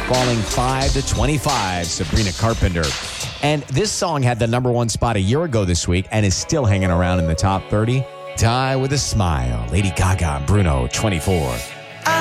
falling 5 to 25, Sabrina Carpenter. And this song had the number one spot a year ago this week and is still hanging around in the top 30. Die with a Smile, Lady Gaga and Bruno, 24.